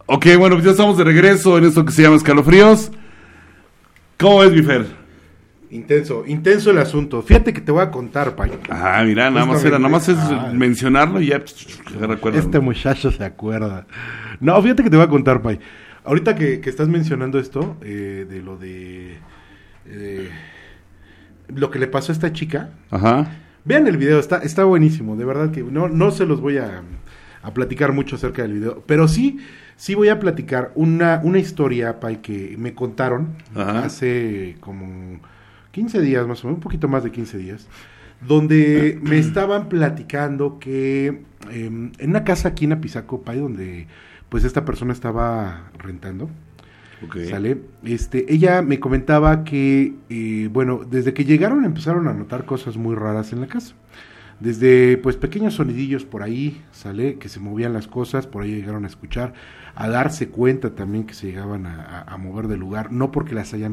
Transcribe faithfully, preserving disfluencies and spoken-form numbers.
Ok, bueno, pues ya estamos de regreso en esto que se llama Escalofríos. ¿Cómo ves, mi Fer? Intenso, intenso el asunto. Fíjate que te voy a contar, Pai. Ah, mira, nada más era, nada más es ah, mencionarlo y ya se recuerda. Este muchacho se acuerda. No, fíjate que te voy a contar, Pai. Ahorita que, que estás mencionando esto, eh, de lo de... Eh, lo que le pasó a esta chica. Ajá. Vean el video, está, está buenísimo. De verdad que no, no se los voy a, a platicar mucho acerca del video. Pero sí, sí voy a platicar una, una historia, Pai, que me contaron. Ajá. Hace como quince días, más o menos, un poquito más de quince días. Donde me estaban platicando que eh, en una casa aquí en Apizaco, Pai, donde pues esta persona estaba rentando. Okay. Sale, este, ella me comentaba que, eh, bueno, desde que llegaron empezaron a notar cosas muy raras en la casa. Desde, pues, pequeños sonidillos por ahí, sale, que se movían las cosas, por ahí llegaron a escuchar, a darse cuenta también que se llegaban a, a, a mover del lugar, no porque las hayan